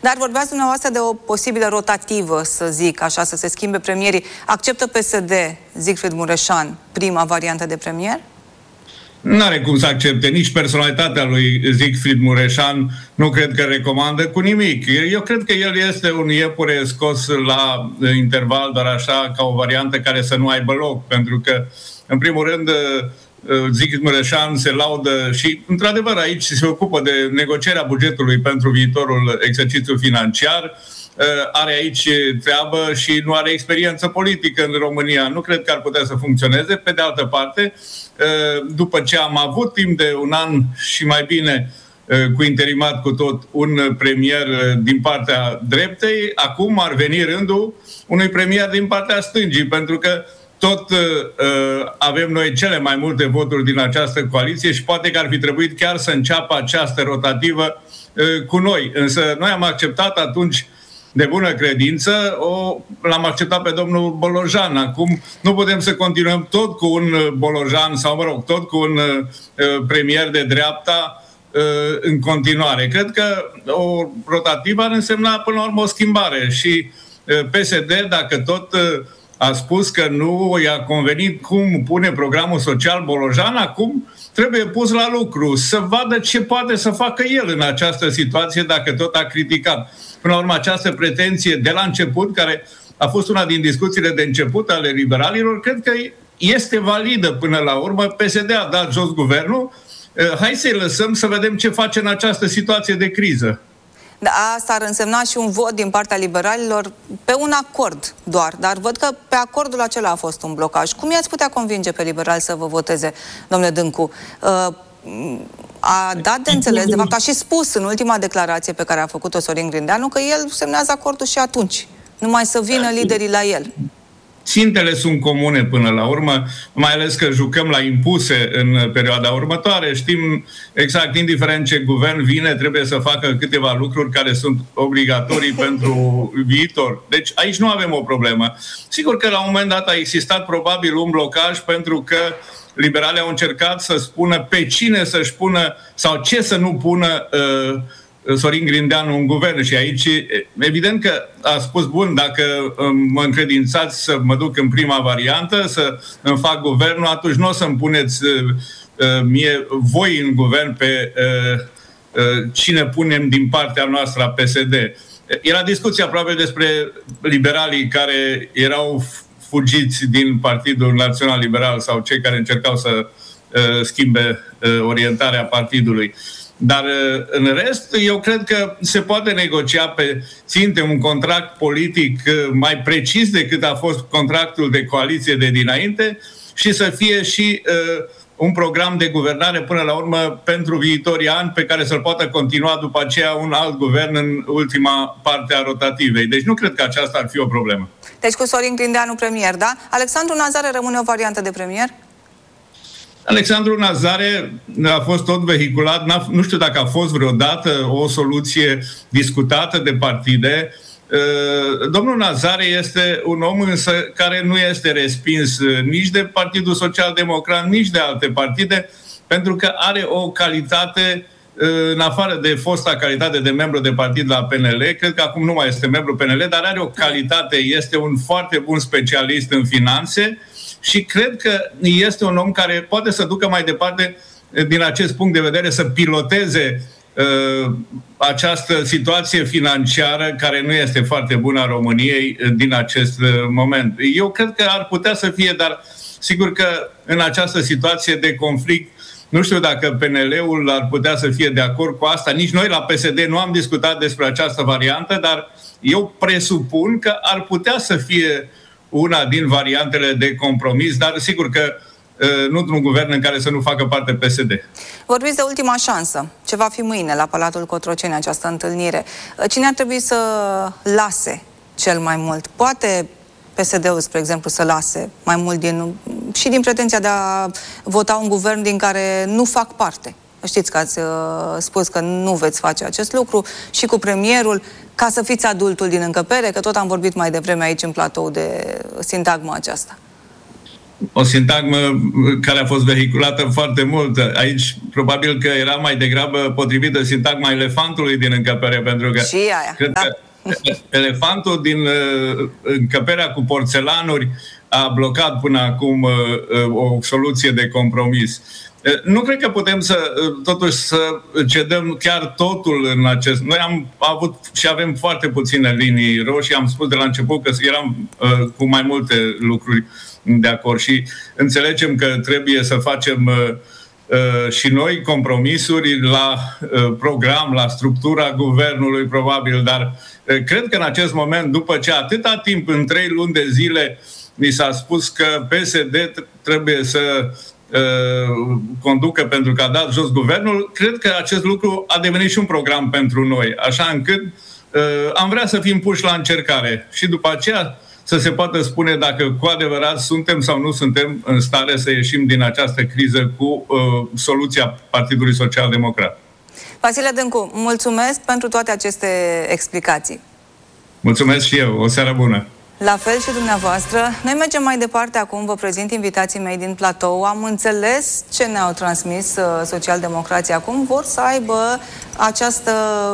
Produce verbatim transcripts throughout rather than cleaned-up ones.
Dar vorbeați dumneavoastră de o posibilă rotativă, să zic așa, să se schimbe premierii. Acceptă P S D, Siegfried Mureșan, prima variantă de premier? N-are cum să accepte, nici personalitatea lui Siegfried Mureșan nu cred că recomandă cu nimic. Eu cred că el este un iepure scos la interval, doar așa, ca o variantă care să nu aibă loc, pentru că, în primul rând, Siegfried Mureșan se laudă și, într-adevăr, aici se ocupă de negocierea bugetului pentru viitorul exercițiu financiar, are aici treabă și nu are experiență politică în România. Nu cred că ar putea să funcționeze. Pe de altă parte, după ce am avut timp de un an și mai bine cu interimat cu tot un premier din partea dreptei, acum ar veni rândul unui premier din partea stângii, pentru că tot uh, avem noi cele mai multe voturi din această coaliție și poate că ar fi trebuit chiar să înceapă această rotativă uh, cu noi. Însă noi am acceptat atunci de bună credință, o, l-am acceptat pe domnul Bolojan. Acum nu putem să continuăm tot cu un Bolojan sau, mă rog, tot cu un uh, premier de dreapta uh, în continuare. Cred că o rotativă ar însemna până la urmă o schimbare și uh, P S D, dacă tot uh, a spus că nu i-a convenit cum pune programul social Bolojan, acum trebuie pus la lucru, să vadă ce poate să facă el în această situație dacă tot a criticat. Până la urmă, această pretenție de la început, care a fost una din discuțiile de început ale liberalilor, cred că este validă până la urmă. P S D a dat jos guvernul. Hai să-i lăsăm să vedem ce face în această situație de criză. Da, asta ar însemna și un vot din partea liberalilor pe un acord doar, dar văd că pe acordul acela a fost un blocaj. Cum i-ați putea convinge pe liberali să vă voteze, domnule Dâncu? A dat de înțeles, de fapt a și spus în ultima declarație pe care a făcut-o Sorin Grindeanu că el semnează acordul și atunci, numai să vină liderii la el. Țintele sunt comune până la urmă, mai ales că jucăm la impuse în perioada următoare. Știm exact, indiferent ce guvern vine, trebuie să facă câteva lucruri care sunt obligatorii pentru viitor. Deci aici nu avem o problemă. Sigur că la un moment dat a existat probabil un blocaj pentru că liberalii au încercat să spună pe cine să-și pună sau ce să nu pună uh, Sorin Grindeanu în guvern și aici evident că a spus, bun, dacă mă încredințați să mă duc în prima variantă, să îmi fac guvernul, atunci nu o să-mi puneți mie, voi în guvern pe cine punem din partea noastră a P S D. Era discuția probabil despre liberalii care erau fugiți din Partidul Național Liberal sau cei care încercau să schimbe orientarea partidului. Dar în rest, eu cred că se poate negocia pe ținte un contract politic mai precis decât a fost contractul de coaliție de dinainte și să fie și uh, un program de guvernare până la urmă pentru viitorii ani pe care să-l poată continua după aceea un alt guvern în ultima parte a rotativei. Deci nu cred că aceasta ar fi o problemă. Deci cu Sorin Grindeanu premier, da? Alexandru Nazare rămâne o variantă de premier? Alexandru Nazare a fost tot vehiculat, nu știu dacă a fost vreodată o soluție discutată de partide. Domnul Nazare este un om însă care nu este respins nici de Partidul Social Democrat, nici de alte partide, pentru că are o calitate, în afară de fosta calitate de membru de partid la P N L, cred că acum nu mai este membru P N L, dar are o calitate, este un foarte bun specialist în finanțe, și cred că este un om care poate să ducă mai departe, din acest punct de vedere, să piloteze uh, această situație financiară care nu este foarte bună a României din acest uh, moment. Eu cred că ar putea să fie, dar sigur că în această situație de conflict, nu știu dacă P N L-ul ar putea să fie de acord cu asta. Nici noi la P S D nu am discutat despre această variantă, dar eu presupun că ar putea să fie una din variantele de compromis, dar sigur că uh, nu într-un guvern în care să nu facă parte P S D. Vorbiți de ultima șansă. Ce va fi mâine la Palatul Cotroceni, această întâlnire? Cine ar trebui să lase cel mai mult? Poate P S D-ul, spre exemplu, să lase mai mult din, și din pretenția de a vota un guvern din care nu fac parte. Știți că ați uh, spus că nu veți face acest lucru și cu premierul, ca să fiți adultul din încăpere, că tot am vorbit mai devreme aici în platou de sintagma aceasta. o sintagmă care a fost vehiculată foarte mult. Aici probabil că era mai degrabă potrivită sintagma elefantului din încăpere, pentru că și aia, cred da. că elefantul din încăperea cu porțelanuri a blocat până acum o soluție de compromis. Nu cred că putem să, totuși, să cedăm chiar totul în acest... Noi am avut și avem foarte puține linii roșii, am spus de la început că eram uh, cu mai multe lucruri de acord și înțelegem că trebuie să facem uh, uh, și noi compromisuri la uh, program, la structura guvernului, probabil, dar uh, cred că în acest moment, după ce atâta timp, în trei luni de zile, mi s-a spus că P S D trebuie să conducă pentru că a dat jos guvernul, cred că acest lucru a devenit și un program pentru noi, așa încât uh, am vrea să fim puși la încercare și după aceea să se poată spune dacă cu adevărat suntem sau nu suntem în stare să ieșim din această criză cu uh, soluția Partidului Social Democrat. Vasile Dâncu, mulțumesc pentru toate aceste explicații. Mulțumesc și eu. O seară bună! La fel și dumneavoastră. Noi mergem mai departe acum, vă prezint invitații mei din platou. Am înțeles ce ne-au transmis uh, socialdemocrații acum. Vor să aibă această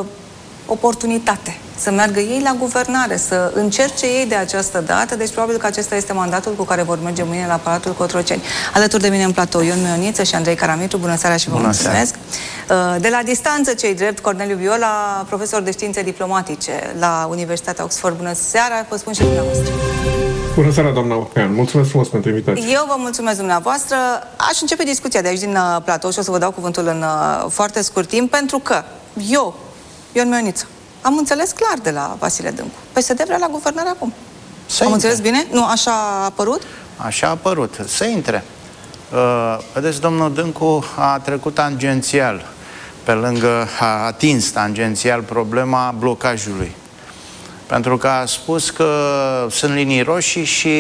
oportunitate să meargă ei la guvernare, să încerce ei de această dată. Deci probabil că acesta este mandatul cu care vor merge mâine la Palatul Cotroceni. Alături de mine în platou Ion Mioniță și Andrei Caramitru. Bună seara și vă Bună mulțumesc. Seara. De la distanță, cei drept, Corneliu Viola, profesor de științe diplomatice la Universitatea Oxford. Bună seara, vă spun și dumneavoastră. Bună seara, doamna Ocean. Mulțumesc frumos pentru invitație. Eu vă mulțumesc dumneavoastră. Aș începe discuția de aici din uh, platou și o să vă dau cuvântul în uh, foarte scurt timp, pentru că eu, Ion Mioniță, am înțeles clar de la Vasile Dâncu. P S D vrea la guvernare acum. Să am intre. înțeles bine? Nu, așa a apărut? Așa a apărut. Să intre. Uh, vedeți, domnul Dâncu a trecut tangențial, pe lângă, a atins tangențial problema blocajului. Pentru că a spus că sunt linii roșii și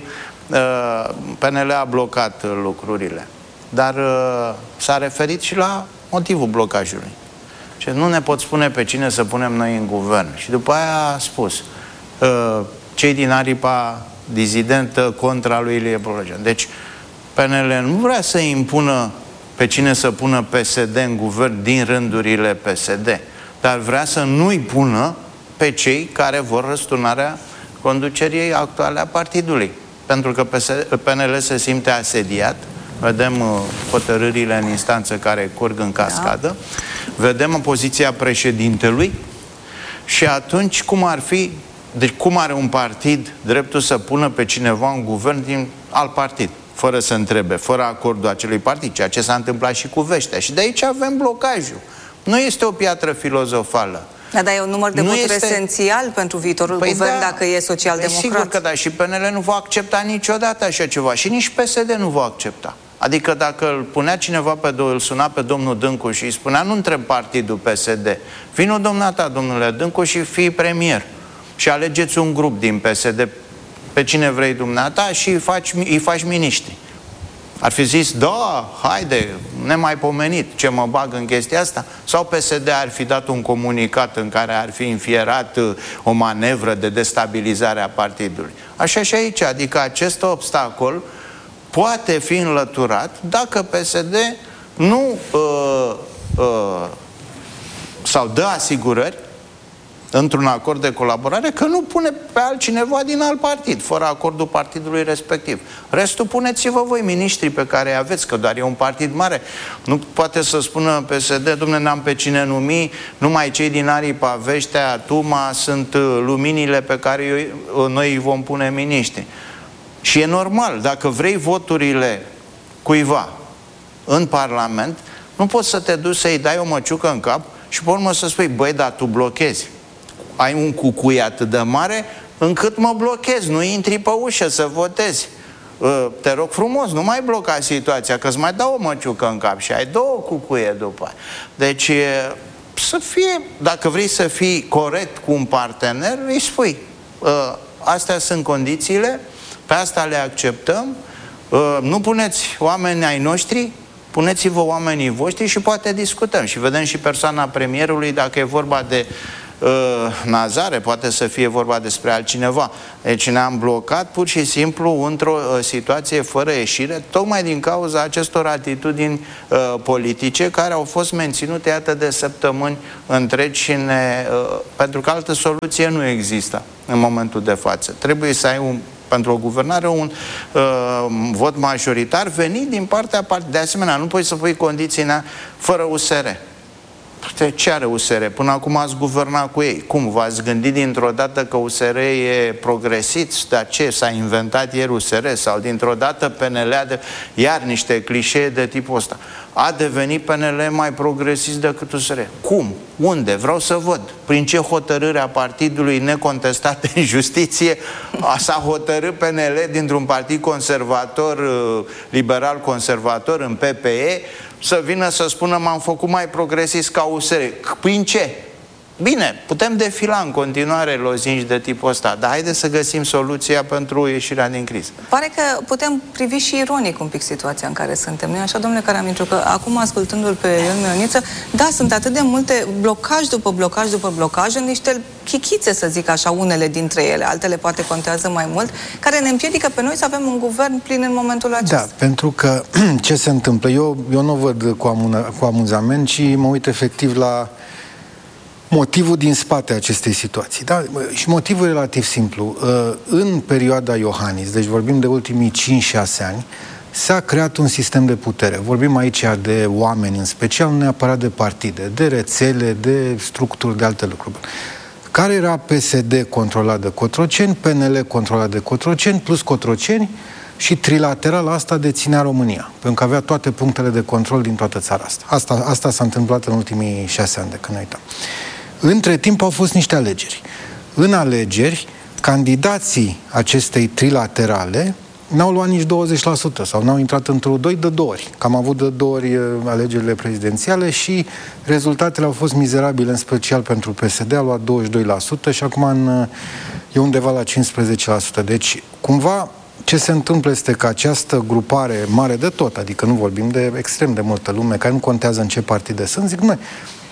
uh, P N L a blocat lucrurile. Dar uh, s-a referit și la motivul blocajului. Și nu ne pot spune pe cine să punem noi în guvern. Și după aia a spus uh, cei din aripa dizidentă contra lui Ilie Bolojan. Deci P N L nu vrea să impună pe cine să pună P S D în guvern din rândurile P S D, dar vrea să nu-i pună pe cei care vor răsturnarea conducerii actuale a partidului. Pentru că P N L se simte asediat. Vedem uh, hotărârile în instanță care curg în cascadă. Da. Vedem poziția președintelui și atunci cum ar fi, deci cum are un partid dreptul să pună pe cineva în guvern din alt partid, fără să întrebe, fără acordul acelui partid, ceea ce s-a întâmplat și cu Veștea. Și de aici avem blocajul. Nu este o piatră filozofală. Da, dar e un număr de nu voturi este... esențial pentru viitorul păi guvern, da, dacă e social-democrat. Sigur că da, și P N L nu va accepta niciodată așa ceva și nici P S D nu va accepta. Adică dacă îl punea cineva pe, îl suna pe domnul Dâncu și îi spunea, nu întreb partidul P S D, vino dumneata, domnule Dâncu, și fii premier și alegeți un grup din P S D pe cine vrei dumneata și îi faci, îi faci miniștri. Ar fi zis, da, haide, nemaipomenit, ce mă bag în chestia asta? Sau P S D ar fi dat un comunicat în care ar fi înfierat o manevră de destabilizare a partidului. Așa și aici, adică acest obstacol poate fi înlăturat dacă P S D nu uh, uh, sau dă asigurări într-un acord de colaborare că nu pune pe altcineva din alt partid, fără acordul partidului respectiv. Restul puneți-vă voi, miniștrii pe care îi aveți, că doar e un partid mare. Nu poate să spună P S D, dom'le, n-am pe cine numi, numai cei din aripa, Veștea, Tuma sunt luminile pe care eu, noi îi vom pune miniștri. Și e normal, dacă vrei voturile cuiva în Parlament, nu poți să te duci să-i dai o măciucă în cap și pe urmă să spui, băi, dar tu blochezi. Ai un cucui atât de mare încât mă blochezi, nu intri pe ușă să votezi. Te rog frumos, nu mai bloca situația, că îți mai dau o măciucă în cap și ai două cucuie după aia. Deci, să fie, dacă vrei să fii corect cu un partener, îi spui, astea sunt condițiile, pe asta le acceptăm, nu puneți oameni ai noștri, puneți-vă oamenii voștri și poate discutăm. Și vedem și persoana premierului, dacă e vorba de Nazare, poate să fie vorba despre altcineva. Deci ne-am blocat pur și simplu într-o situație fără ieșire, tocmai din cauza acestor atitudini uh, politice care au fost menținute, iată, de săptămâni întregi și ne, uh, pentru că altă soluție nu există în momentul de față. Trebuie să ai un pentru o guvernare un uh, vot majoritar venit din partea partidului. De asemenea, nu poți să pui condiții fără U S R. Ce are U S R? Până acum ați guvernat cu ei. Cum? V-ați gândit dintr-o dată că U S R e progresist? Dar ce? S-a inventat ieri U S R? Sau dintr-o dată P N L a de... Iar niște clișee de tipul ăsta. A devenit P N L mai progresist decât U S R. Cum? Unde? Vreau să văd. Prin ce hotărâre a partidului necontestat în justiție s-a hotărât P N L dintr-un partid conservator, liberal conservator, în P P E, să vină să spună m-am făcut mai progresist ca U S R. Prin ce? Bine, putem defila în continuare lozinci de tipul ăsta, dar haideți să găsim soluția pentru ieșirea din criză. Pare că putem privi și ironic un pic situația în care suntem. Nu-i așa, domnule Karamitru, că acum, ascultându-l pe Ion Mioniță, da, sunt atât de multe blocaj după blocaj după blocaj, în niște chichițe, să zic așa, unele dintre ele, altele poate contează mai mult, care ne împiedică pe noi să avem un guvern plin în momentul acesta. Da, pentru că ce se întâmplă? Eu, eu nu văd cu, amu- cu amuzament, ci mă uit efectiv la motivul din spate acestei situații. Da? Și motivul e relativ simplu. În perioada Iohannis, deci vorbim de ultimii cinci șase ani, s-a creat un sistem de putere. Vorbim aici de oameni în special, nu neapărat de partide, de rețele, de structuri, de alte lucruri. Care era P S D controlat de Cotroceni, P N L controlat de Cotroceni, plus Cotroceni, și trilateral asta deținea România, pentru că avea toate punctele de control din toată țara asta. Asta, asta s-a întâmplat în ultimii șase ani de când ne uităm. Între timp au fost niște alegeri. În alegeri, candidații acestei trilaterale n-au luat nici douăzeci la sută sau n-au intrat într-o doi de două ori. Că am avut de două ori alegerile prezidențiale și rezultatele au fost mizerabile, în special pentru P S D, a luat douăzeci și doi la sută și acum în, e undeva la cincisprezece la sută. Deci, cumva, ce se întâmplă este că această grupare mare de tot, adică nu vorbim de extrem de multă lume, care nu contează în ce partide sunt, zic, măi,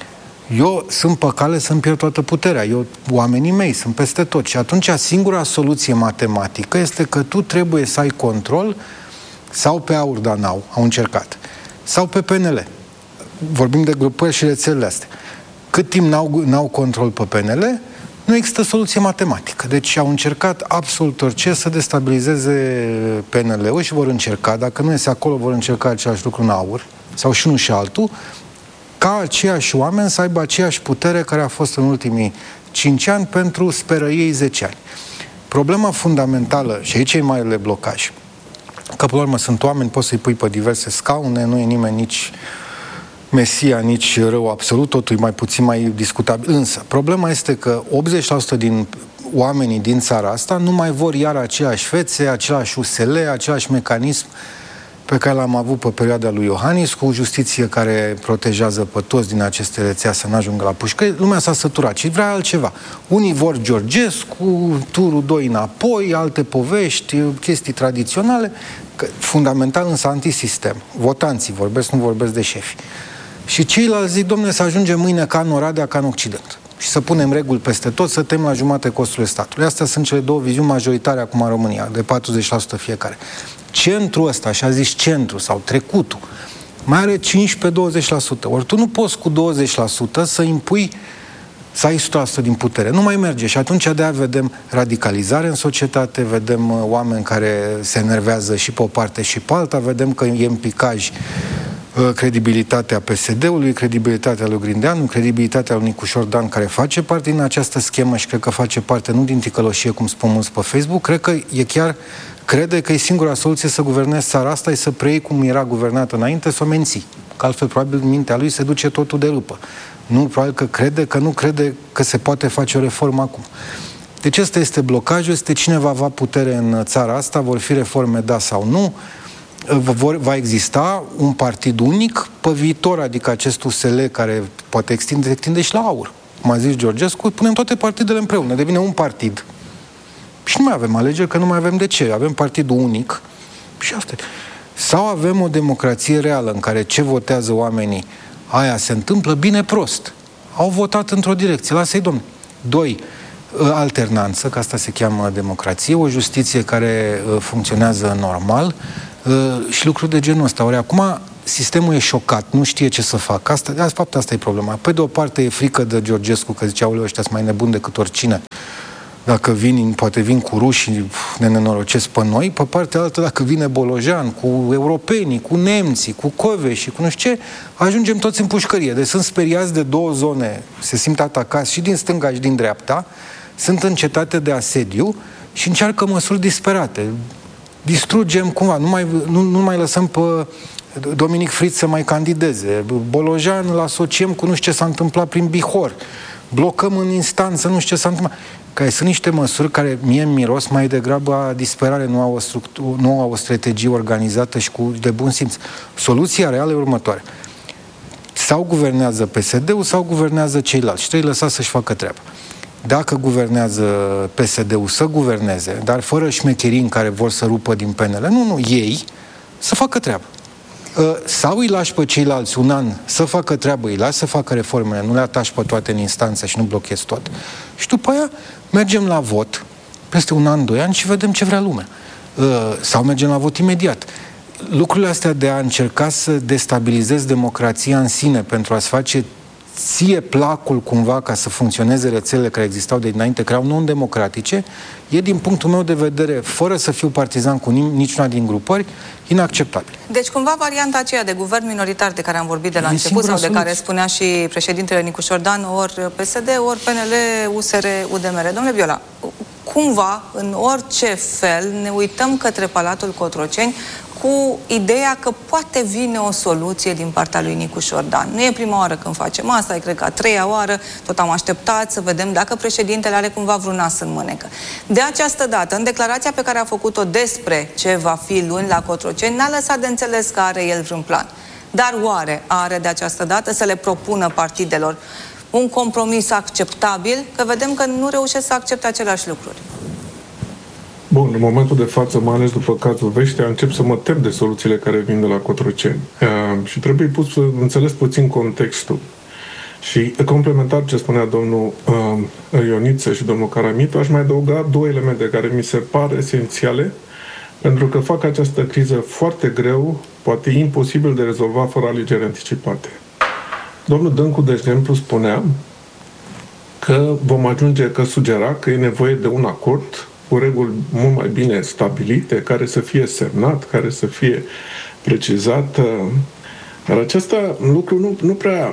eu sunt pe cale să-mi pierd toată puterea, eu, oamenii mei, sunt peste tot. Și atunci singura soluție matematică este că tu trebuie să ai control sau pe AUR, dar n-au, au încercat, sau pe P N L. Vorbim de grupări și rețelele astea. Cât timp n-au, n-au control pe P N L, nu există soluție matematică. Deci au încercat absolut orice să destabilizeze P N L-ul și vor încerca, dacă nu iese acolo, vor încerca același lucru în AUR, sau și unul și altul, ca aceiași oameni să aibă aceeași putere care a fost în ultimii cinci ani pentru, speră ei, zece ani. Problema fundamentală, și aici e marele blocaj, că, până la urmă, sunt oameni, poți să-i pui pe diverse scaune, nu e nimeni nici Mesia, nici rău absolut, totul e mai puțin mai discutabil. Însă, problema este că optzeci la sută din oamenii din țara asta nu mai vor iar aceeași fețe, același U S L, același mecanism pe care l-am avut pe perioada lui Iohannis, cu o justiție care protejează pe toți din aceste rețea să n-ajungă la pușcă. Lumea s-a săturat și vrea altceva. Unii vor Georgescu, turul doi înapoi, alte povești, chestii tradiționale, că, fundamental însă antisistem. Votanții vorbesc, nu vorbesc de șefi. Și ceilalți zic, domnule, să ajungem mâine ca în Oradea, ca în Occident. Și să punem reguli peste tot, să tem la jumate costurile statului. Astea sunt cele două viziuni majoritare acum în România, de patruzeci la sută fiecare. Centrul ăsta, așa zis centru sau trecutul, mai are cincisprezece douăzeci la sută. Ori tu nu poți cu douăzeci la sută să impui să ai o sută la sută din putere. Nu mai merge. Și atunci de-aia vedem radicalizare în societate, vedem uh, oameni care se enervează și pe o parte și pe alta, vedem că e în picaj uh, credibilitatea P S D-ului, credibilitatea lui Grindeanu, credibilitatea lui Nicușor Dan, care face parte din această schemă și cred că face parte nu din ticăloșie, cum spun mulți pe Facebook, cred că e chiar crede că e singura soluție să guvernezi țara asta, e să preiei cum era guvernată înainte, să o menții. Că altfel, probabil, mintea lui se duce totul de râpă. Nu, probabil că crede că nu crede că se poate face o reformă acum. Deci ăsta este blocajul, este cine va avea putere în țara asta, vor fi reforme, da sau nu, vor, va exista un partid unic pe viitor, adică acest U S L care poate extinde, extinde și la AUR. Cum a zis Georgescu, punem toate partidele împreună, devine un partid. Și nu mai avem alegeri, că nu mai avem de ce. Avem partidul unic și asta. Sau avem o democrație reală în care ce votează oamenii, aia se întâmplă bine prost. Au votat într-o direcție, lasă-i, domnule. Doi, alternanță, că asta se cheamă democrație, o justiție care funcționează normal și lucruri de genul ăsta. Ori acum sistemul e șocat, nu știe ce să facă. Asta, de fapt, asta e problema. Pe de o parte e frică de Georgescu, că zicea, aoleu, ăștia sunt mai nebuni decât oricine. Dacă vin, poate vin cu rușii, ne nenorocesc pe noi. Pe partea altă, dacă vine Bolojan, cu europenii, cu nemții, cu coveșii, cu nu știu ce, ajungem toți în pușcărie. Deci sunt speriați de două zone, se simt atacați și din stânga și din dreapta, sunt încetate de asediu și încearcă măsuri disperate. Distrugem cumva, nu mai, nu, nu mai lăsăm pe Dominic Fritz să mai candideze. Bolojan îl asociem cu nu știu ce s-a întâmplat prin Bihor. Blocăm în instanță, nu știu ce s-a întâmplat. Care sunt niște măsuri care mie îmi miros mai degrabă a disperare, nu au o, structură, nu au o strategie organizată și cu de bun simț. Soluția reală e următoare. Sau guvernează P S D-ul, sau guvernează ceilalți. Și trebuie lăsat să-și facă treaba. Dacă guvernează P S D-ul, să guverneze, dar fără șmecherii în care vor să rupă din P N L. Nu, nu, ei să facă treaba. Sau îi lași pe ceilalți un an să facă treabă, îi lași să facă reformele, nu le atași pe toate în instanță și nu blochezi tot. Și după aia mergem la vot peste un an, doi ani și vedem ce vrea lumea. Sau mergem la vot imediat. Lucrurile astea de a încerca să destabilizezi democrația în sine pentru a-ți face ție placul cumva ca să funcționeze rețelele care existau de dinainte, care erau non-democratice, e din punctul meu de vedere, fără să fiu partizan cu niciuna din grupări, inacceptabil. Deci cumva varianta aceea de guvern minoritar de care am vorbit de la e început sau de soluție. Care spunea și președintele Nicu Șordan, ori P S D, ori P N L, U S R, U D M R. Domnule Viola, cumva, în orice fel, ne uităm către Palatul Cotroceni cu ideea că poate vine o soluție din partea lui Nicu Șordan. Nu e prima oară când facem asta, e cred că a treia oară, tot am așteptat să vedem dacă președintele are cumva vreun nas în mânecă. De această dată, în declarația pe care a făcut-o despre ce va fi luni la Cotroceni, n-a lăsat de înțeles că are el vreun plan. Dar oare are de această dată să le propună partidelor un compromis acceptabil? Că vedem că nu reușesc să accepte aceleași lucruri. Bun, în momentul de față, mai ales după cazul Veștea, încep să mă tem de soluțiile care vin de la Cotroceni. Uh, și trebuie pus să înțeles puțin contextul. Și complementar ce spunea domnul uh, Ioniță și domnul Caramitu, aș mai adăuga două elemente care mi se par esențiale, pentru că fac această criză foarte greu, poate imposibil de rezolva fără alegeri anticipate. Domnul Dâncu, de exemplu, spunea că vom ajunge, că sugera că e nevoie de un acord cu reguli mult mai bine stabilite, care să fie semnat, care să fie precizat. Dar acest lucru nu, nu prea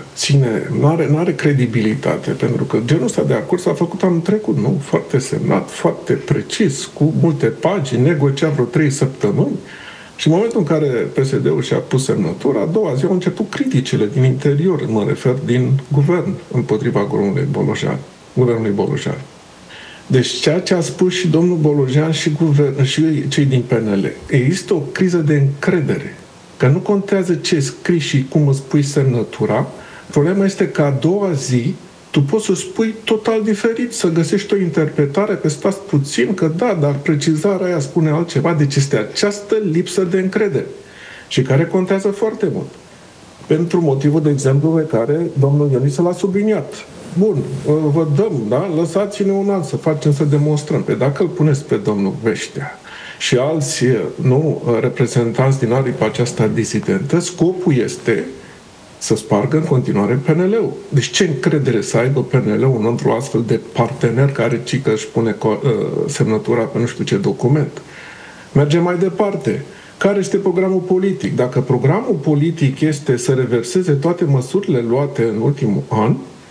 ține, nu are, nu are credibilitate, pentru că genul ăsta de acord s-a făcut anul trecut, nu? Foarte semnat, foarte precis, cu multe pagini, negociat vreo trei săptămâni. Și în momentul în care P S D-ul și-a pus semnătura, a doua zi au început criticile din interior, mă refer, din guvern, împotriva guvernului Bolojan. Guvernului Bolojan. Deci ceea ce a spus și domnul Bolojan și, guvern, și cei din P N L, există o criză de încredere. Că nu contează ce scrii și cum îți pui semnătura, problema este că a doua zi tu poți să spui total diferit, să găsești o interpretare, că stați puțin, că da, dar precizarea aia spune altceva. Deci este această lipsă de încredere și care contează foarte mult. Pentru motivul, de exemplu, pe care domnul Ioniță l-a subliniat. Bun, vă dăm, da? Lăsați-ne un alt să facem, să demonstrăm. Pe dacă îl puneți pe domnul Veștea și alți, nu, reprezentanți din aripa aceasta disidentă, scopul este să spargă în continuare P N L-ul. Deci ce încredere să aibă P N L-ul într-un astfel de partener care cică își pune semnătura pe nu știu ce document? Mergem mai departe. Care este programul politic? Dacă programul politic este să reverseze toate măsurile luate în ultimul an,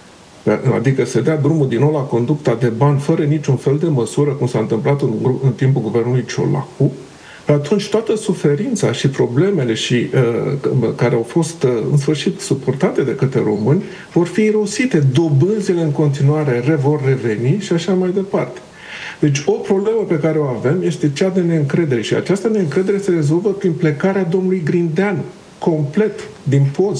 adică să dea drumul din nou la conducta de bani fără niciun fel de măsură, cum s-a întâmplat în, în timpul guvernului Ciolacu, atunci toată suferința și problemele și, uh, care au fost uh, în sfârșit suportate de către români vor fi irosite, dobânzile în continuare vor reveni și așa mai departe. Deci o problemă pe care o avem este cea de neîncredere și această neîncredere se rezolvă prin plecarea domnului Grindeanu, complet, din poză.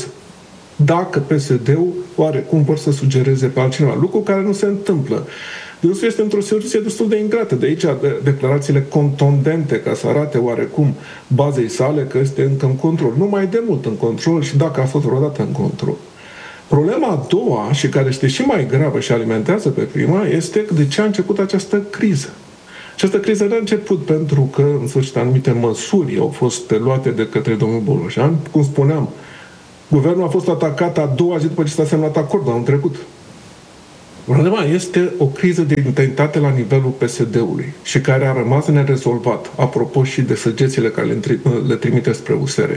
Dacă P S D-ul oarecum vor să sugereze pe altcineva, lucru care nu se întâmplă. Dânsul este într-o situație destul de ingrată. De aici declarațiile contundente ca să arate oarecum bazei sale că este încă în control. Nu mai de mult în control și dacă a fost vreodată în control. Problema a doua, și care este și mai gravă și alimentează pe prima, este de ce a început această criză. Această criză nu a început pentru că, în sfârșit, anumite măsuri au fost luate de către domnul Bolojan. Cum spuneam, guvernul a fost atacat a doua zi după ce s-a semnat acordul anul trecut. Problema este o criză de identitate la nivelul P S D-ului și care a rămas nerezolvat, apropo și de săgețile care le, le trimite spre U S R.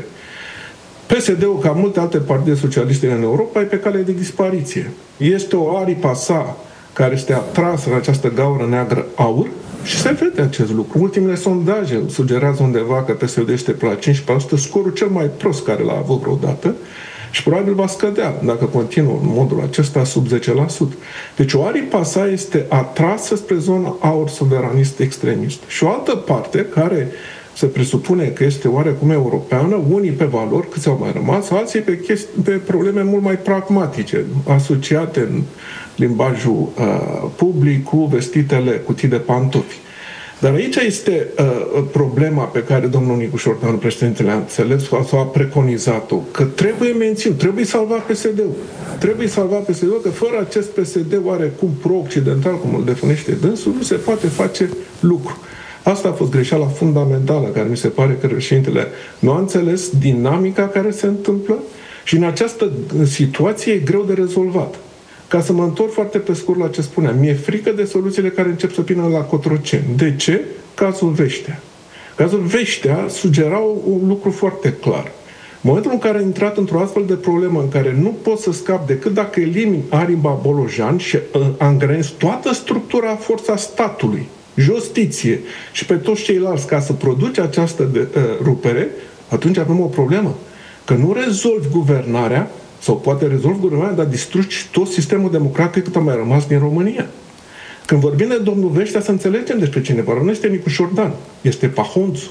P S D-ul, ca multe alte partide socialiste în Europa, e pe cale de dispariție. Este o aripa sa care este atrasă în această gaură neagră aur și se vede acest lucru. Ultimele sondaje sugerează undeva că P S D este pe la cincisprezece la sută, scorul cel mai prost care l-a avut vreodată, și probabil va scădea, dacă continuă în modul acesta, sub zece la sută. Deci o aripa sa este atrasă spre zona aur suveranist extremist. Și o altă parte, care se presupune că este oarecum europeană, unii pe valori, câți au mai rămas, alții pe, chesti- pe probleme mult mai pragmatice, asociate în limbajul uh, public cu vestitele cutii de pantofi. Dar aici este uh, problema pe care domnul Nicu Șordan, președintele, a înțeles sau a preconizat-o, că trebuie menținut, trebuie salvat P S D-ul. Trebuie salvat P S D-ul, că fără acest P S D oarecum pro-occidental, cum îl definește dânsul, nu se poate face lucru. Asta a fost greșeala fundamentală, care mi se pare că președintele nu a înțeles dinamica care se întâmplă și în această situație e greu de rezolvat. Ca să mă întorc foarte pe scurt la ce spuneam, mi-e frică de soluțiile care încep să vină la Cotroceni. De ce? Cazul Veștea. Cazul Veștea sugera un lucru foarte clar. În momentul în care ai intrat într-o astfel de problemă în care nu poți să scapi decât dacă elimini aripa Bolojan și uh, angrenezi toată structura, forța statului, justiție și pe toți ceilalți ca să produci această de, uh, rupere, atunci avem o problemă. Că nu rezolvi guvernarea, sau poate rezolvi guvernarea, dar distrugi tot sistemul democratic cât a mai rămas din România. Când vorbim de domnul Veștea, să înțelegem despre cineva. Nu este Nicu Șordan, este Pahonțu.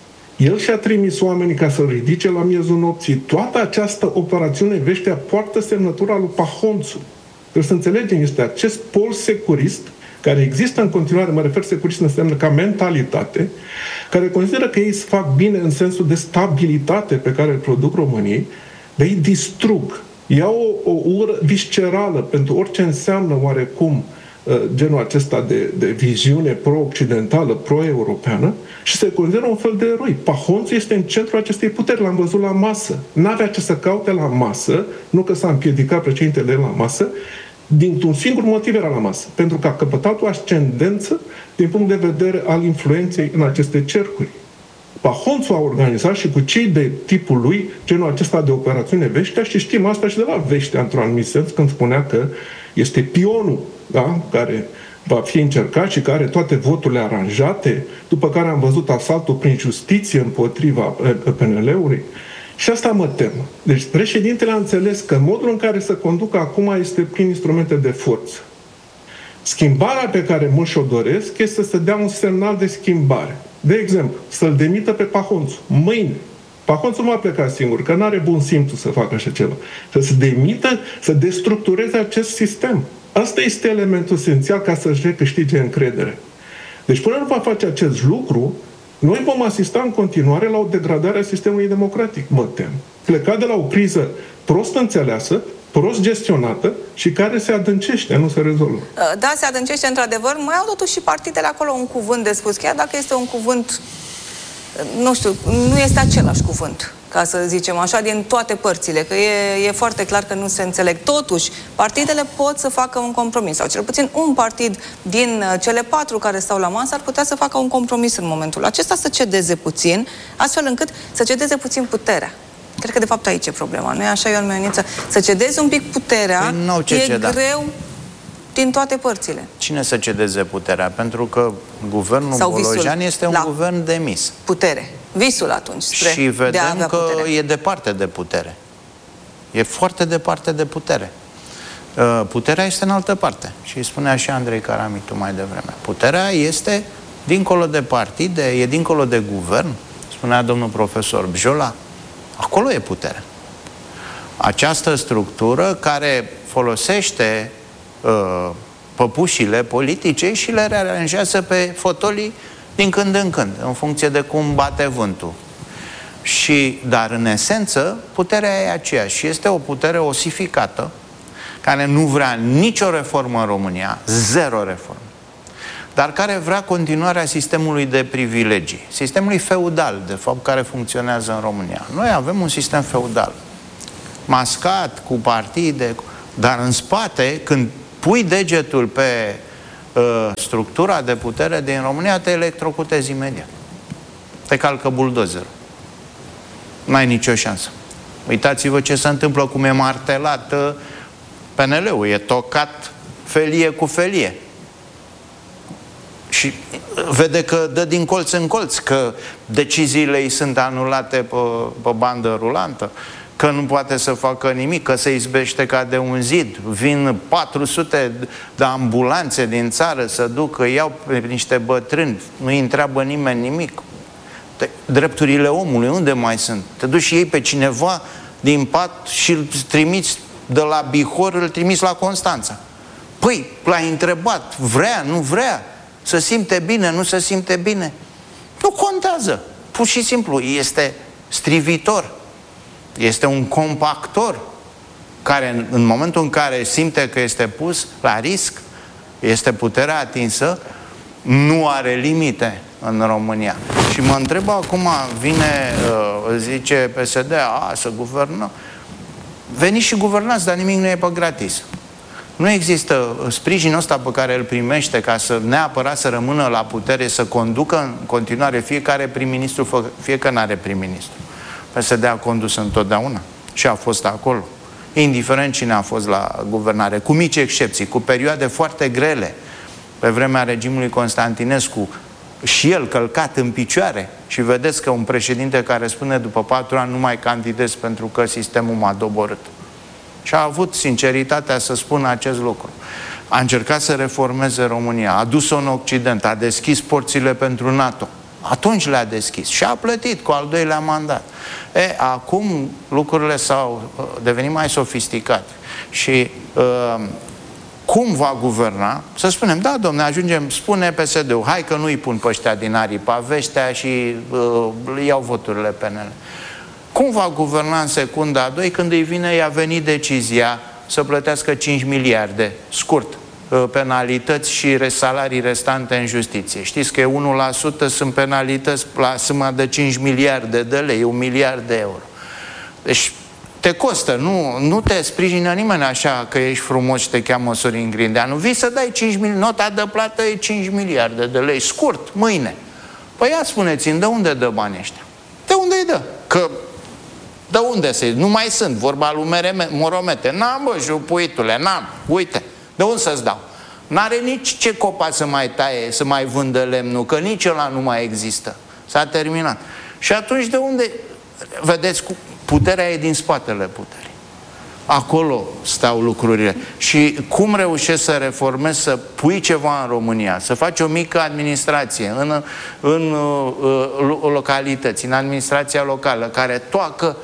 El și-a trimis oamenii ca să ridice la miezul nopții. Toată această operațiune Veștea poartă semnătura lui Pahonțu. Trebuie să înțelegem, este acest pol securist care există în continuare, mă refer securist înseamnă ca mentalitate, care consideră că ei fac bine în sensul de stabilitate pe care îl produc României, dar ei distrug. Iau o, o ură viscerală pentru orice înseamnă oarecum genul acesta de, de viziune pro-occidentală, pro-europeană și se consideră un fel de eroi. Pahonțu este în centrul acestei puteri, l-am văzut la masă. N-avea ce să caute la masă, nu că s-a împiedicat președintele la masă, dintr-un singur motiv era la masă, pentru că a căpătat o ascendență din punct de vedere al influenței în aceste cercuri. Pahonțu a organizat și cu cei de tipul lui genul acesta de operațiune Veștea și știm asta și de la Veștea, într-un anumit sens, când spunea că este pionul, da, care va fi încercat și care are toate voturile aranjate, după care am văzut asaltul prin justiție împotriva P N L-ului. Și asta mă tem. Deci președintele a înțeles că modul în care se conducă acum este prin instrumente de forță. Schimbarea pe care mult și-o doresc este să dea un semnal de schimbare. De exemplu, să-l demită pe Pahonțu. Mâine. Pahonțu nu va pleca singur, că n-are bun simțul să facă așa ceva. Să se demită, să destructureze acest sistem. Asta este elementul esențial ca să-și recâștige încredere. Deci până nu va face acest lucru, noi vom asista în continuare la o degradare a sistemului democratic, mă tem. Plecat de la o criză prost înțeleasă, prost gestionată și care se adâncește, nu se rezolvă. Da, se adâncește într-adevăr. Mai au totuși și partidele acolo un cuvânt de spus, chiar dacă este un cuvânt, nu știu, nu este același cuvânt, ca să zicem așa, din toate părțile, că e, e foarte clar că nu se înțeleg. Totuși, partidele pot să facă un compromis, sau cel puțin un partid din cele patru care stau la masă ar putea să facă un compromis în momentul acesta, să cedeze puțin, astfel încât să cedeze puțin puterea. Cred că de fapt aici e problema, nu e așa, Ion Meniță? Să cedezi un pic puterea păi, e greu din toate părțile. Cine să cedeze puterea? Pentru că guvernul Sau Bolojan visul. este un La guvern demis. Putere. Visul atunci spre și vedem de a avea că putere. e departe de putere. E foarte departe de putere. Puterea este în altă parte. Și spunea și Andrei Caramitu mai devreme. Puterea este dincolo de partide, e dincolo de guvern. Spunea domnul profesor Bjola. Acolo e puterea. Această structură care folosește uh, păpușile politice și le rearanjează pe fotolii din când în când, în funcție de cum bate vântul. Și, dar în esență, puterea e aceeași și este o putere osificată, care nu vrea nicio reformă în România, zero reformă, dar care vrea continuarea sistemului de privilegii, sistemului feudal, de fapt, care funcționează în România. Noi avem un sistem feudal, mascat, cu partide, dar în spate, când pui degetul pe uh, structura de putere din România, te electrocutezi imediat. Te calcă buldozerul. N-ai nicio șansă. Uitați-vă ce se întâmplă, cum e martelat uh, P N L-ul, e tocat felie cu felie. Și vede că dă din colț în colț, că deciziile îi sunt anulate pe, pe bandă rulantă, că nu poate să facă nimic, că se izbește ca de un zid. Vin patru sute de ambulanțe din țară să ducă, iau pe niște bătrâni, nu-i întreabă nimeni nimic. Drepturile omului, unde mai sunt? Te duci și iei pe cineva din pat și îl trimiți de la Bihor, îl trimiți la Constanța. Păi, l-ai întrebat, vrea, nu vrea? Să simte bine, nu se simte bine? Nu contează. Pur și simplu, este strivitor. Este un compactor care, în momentul în care simte că este pus la risc, este puterea atinsă, nu are limite în România. Și mă întreb acum, vine, zice P S D, a, să guvernăm. Veniți și guvernați, dar nimic nu e pe gratis. Nu există sprijinul ăsta pe care îl primește ca să neapărat să rămână la putere, să conducă în continuare fiecare prim-ministru, fie că n-are prim-ministru. P S D a condus întotdeauna și a fost acolo, indiferent cine a fost la guvernare, cu mici excepții, cu perioade foarte grele. Pe vremea regimului Constantinescu, și el călcat în picioare, și vedeți că un președinte care spune după patru ani nu mai candidez pentru că sistemul m-a doborât. Și a avut sinceritatea să spună acest lucru. A încercat să reformeze România, a dus-o în Occident, a deschis porțile pentru NATO. Atunci le-a deschis și a plătit cu al doilea mandat. E, acum lucrurile s-au devenit mai sofisticate. Și uh, cum va guverna? Să spunem, da, domne, ajungem, spune P S D-ul, hai că nu-i pun pe ăștia din aripa veștea și uh, iau voturile P N L. Cum va guverna în secunda a doi când îi vine, i-a venit decizia să plătească cinci miliarde, scurt, penalități și salarii restante în justiție? Știți că unu la sută sunt penalități la suma de cinci miliarde de lei, un miliard de euro. Deci te costă, nu, nu te sprijină nimeni așa că ești frumos și te cheamă Sorin Grindeanu. Vii să dai cinci miliarde, nota de plată e cinci miliarde de lei, scurt, mâine. Păi ia spuneți-mi, de unde dă banii ăștia? De unde îi dă? Că de unde se... Nu mai sunt, vorba lui Moromete. N-am, bă, jupuitule, n-am. Uite, de unde să-ți dau? N-are nici ce copa să mai taie, să mai vândă lemnul, că nici ăla nu mai există. S-a terminat. Și atunci de unde... Vedeți, puterea e din spatele puterii. Acolo stau lucrurile. Și cum reușești să reformezi, să pui ceva în România, să faci o mică administrație în, în uh, localități, în administrația locală, care toacă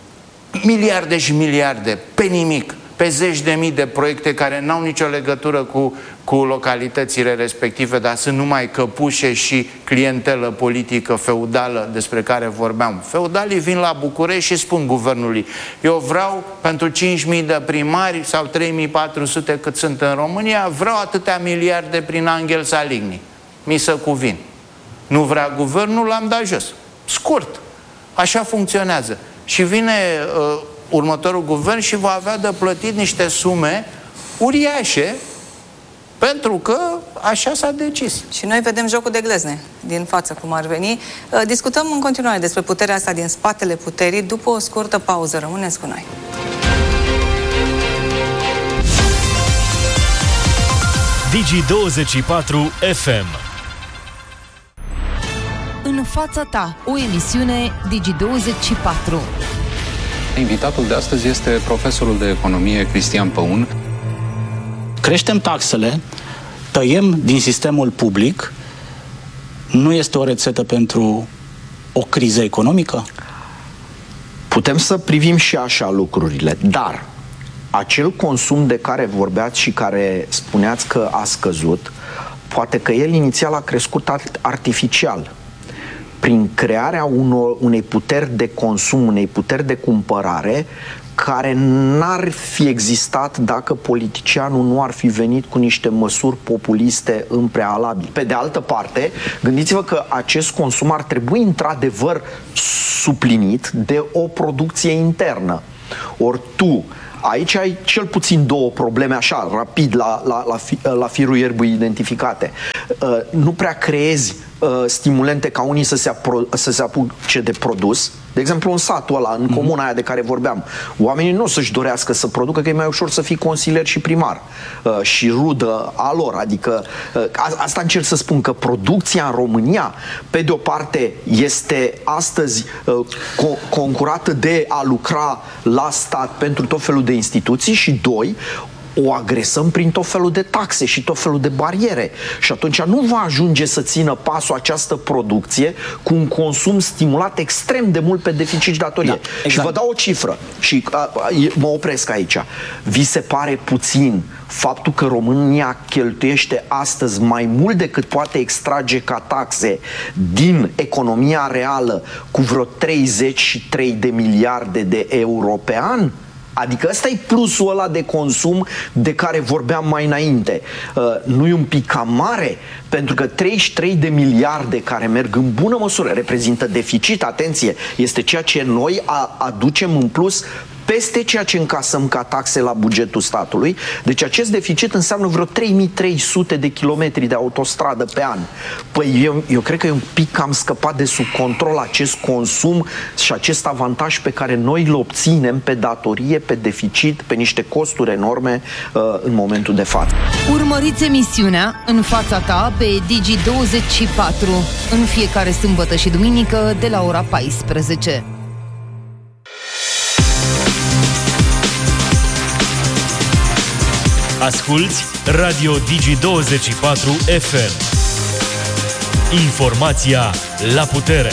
miliarde și miliarde pe nimic, pe zeci de mii de proiecte care n-au nicio legătură cu, cu localitățile respective, dar sunt numai căpușe și clientelă politică feudală despre care vorbeam. Feudalii vin la București și spun guvernului: eu vreau pentru cinci mii de primari sau trei mii patru sute cât sunt în România, vreau atâtea miliarde prin Angel Saligny. Mi se cuvin. Nu vrea guvernul, l-am dat jos. Scurt. Așa funcționează. Și vine uh, următorul guvern și va avea de plătit niște sume uriașe pentru că așa s-a decis. Și noi vedem jocul de glezne din față, cum ar veni. Discutăm în continuare despre puterea asta din spatele puterii după o scurtă pauză. Rămâneți cu noi. Digi douăzeci și patru F M. În fața ta, o emisiune Digi douăzeci și patru. Invitatul de astăzi este profesorul de economie Cristian Păun. Creștem taxele, tăiem din sistemul public, nu este o rețetă pentru o criză economică? Putem să privim și așa lucrurile, dar acel consum de care vorbeați și care spuneați că a scăzut, poate că el inițial a crescut artificial, prin crearea unor, unei puteri de consum, unei puteri de cumpărare, care n-ar fi existat dacă politicianul nu ar fi venit cu niște măsuri populiste în prealabil. Pe de altă parte, gândiți-vă că acest consum ar trebui într-adevăr suplinit de o producție internă. Ori tu aici ai cel puțin două probleme, așa, rapid, la, la, la, fi, la firul ierbii identificate. Uh, nu prea creezi uh, stimulente ca unii să se, apro, să se apuce de produs. De exemplu, în satul ăla, în comuna aia de care vorbeam, oamenii nu o să-și dorească să producă, că e mai ușor să fii consilier și primar uh, și rudă a lor. Adică, uh, asta încerc să spun, că producția în România, pe de o parte, este astăzi uh, co- concurată de a lucra la stat pentru tot felul de instituții și, doi, o agresăm prin tot felul de taxe și tot felul de bariere. Și atunci nu va ajunge să țină pasul această producție cu un consum stimulat extrem de mult pe deficit și datorie. Da, exact. Și vă dau o cifră și a, a, mă opresc aici. Vi se pare puțin faptul că România cheltuiește astăzi mai mult decât poate extrage ca taxe din economia reală cu vreo treizeci și trei de miliarde de euro pe an? Adică ăsta e plusul ăla de consum de care vorbeam mai înainte. Uh, nu e un pic cam mare? Pentru că treizeci și trei de miliarde care merg în bună măsură reprezintă deficit, atenție, este ceea ce noi a, aducem în plus peste ceea ce încasăm ca taxe la bugetul statului. Deci acest deficit înseamnă vreo trei mii trei sute de kilometri de autostradă pe an. Păi eu, eu cred că e un pic cam scăpat de sub control acest consum și acest avantaj pe care noi îl obținem pe datorie, pe deficit, pe niște costuri enorme uh, în momentul de față. Urmăriți emisiunea În fața ta pe Digi douăzeci și patru în fiecare sâmbătă și duminică de la ora paisprezece. Asculți Radio Digi douăzeci și patru F M. Informația la putere.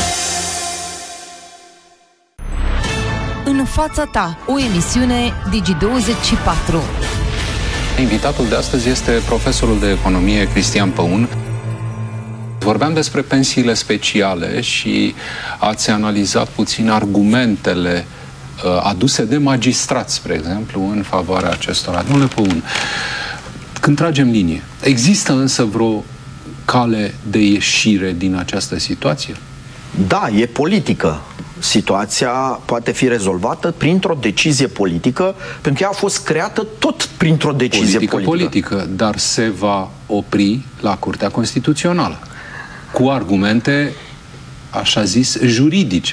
În fața ta, o emisiune Digi douăzeci și patru. Invitatul de astăzi este profesorul de economie Cristian Păun. Vorbeam despre pensiile speciale și ați analizat puțin argumentele aduse de magistrați, spre exemplu, în favoarea acestora. Domnule Păun, când tragem linie, există însă vreo cale de ieșire din această situație? Da, e politică. Situația poate fi rezolvată printr-o decizie politică, pentru că ea a fost creată tot printr-o decizie politică. Politică, politică, dar se va opri la Curtea Constituțională, cu argumente, așa zis, juridice.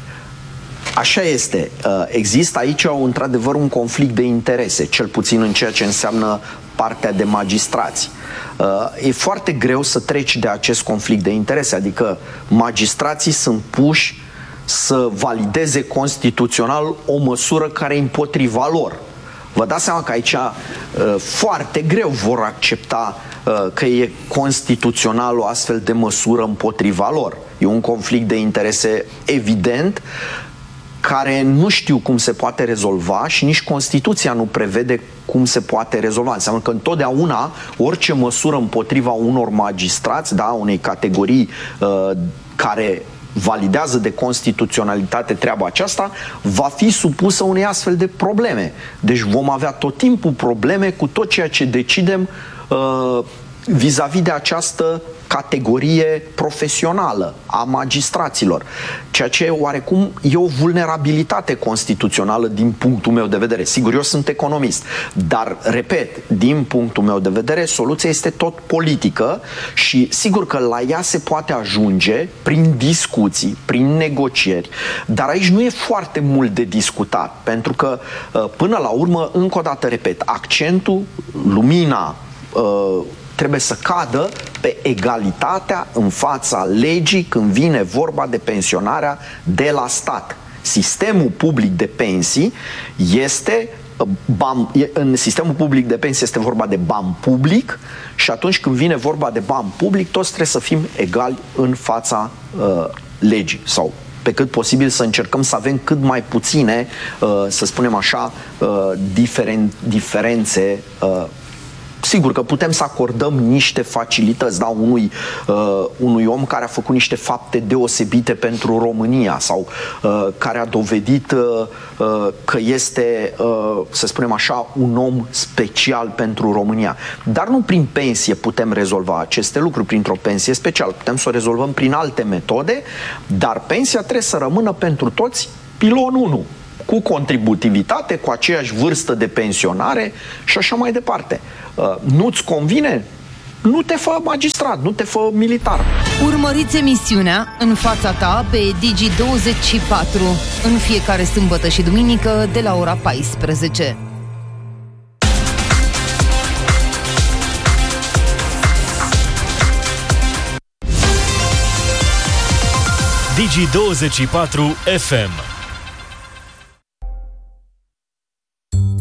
Așa este. Există aici, într-adevăr, un conflict de interese, cel puțin în ceea ce înseamnă partea de magistrați. E foarte greu să treci de acest conflict de interese, adică magistrații sunt puși să valideze constituțional o măsură care e împotriva lor. Vă dați seama că aici foarte greu vor accepta că e constituțional o astfel de măsură împotriva lor. E un conflict de interese evident, care nu știu cum se poate rezolva și nici Constituția nu prevede cum se poate rezolva. Înseamnă că întotdeauna orice măsură împotriva unor magistrați, da, unei categorii uh, care validează de constituționalitate treaba aceasta, va fi supusă unei astfel de probleme. Deci vom avea tot timpul probleme cu tot ceea ce decidem uh, vis-a-vis de această categorie profesională a magistraților, ceea ce oarecum e o vulnerabilitate constituțională din punctul meu de vedere. Sigur, eu sunt economist, dar, repet, din punctul meu de vedere, soluția este tot politică și sigur că la ea se poate ajunge prin discuții, prin negocieri, dar aici nu e foarte mult de discutat, pentru că, până la urmă, încă o dată, repet, accentul, lumina, trebuie să cadă pe egalitatea în fața legii când vine vorba de pensionarea de la stat. Sistemul public de pensii este bani, în sistemul public de pensii este vorba de bani public și atunci când vine vorba de bani public, toți trebuie să fim egali în fața uh, legii sau pe cât posibil să încercăm să avem cât mai puține, uh, să spunem așa, uh, diferen, diferențe uh, sigur că putem să acordăm niște facilități, da, unui, uh, unui om care a făcut niște fapte deosebite pentru România sau uh, care a dovedit uh, uh, că este, uh, să spunem așa, un om special pentru România. Dar nu prin pensie putem rezolva aceste lucruri, printr-o pensie specială. Putem să o rezolvăm prin alte metode, dar pensia trebuie să rămână pentru toți pilon unu, cu contributivitate, cu aceeași vârstă de pensionare și așa mai departe. Uh, nu-ți convine? Nu te fă magistrat, nu te fă militar. Urmăriți emisiunea În fața ta pe Digi douăzeci și patru în fiecare sâmbătă și duminică de la ora paisprezece. Digi douăzeci și patru F M.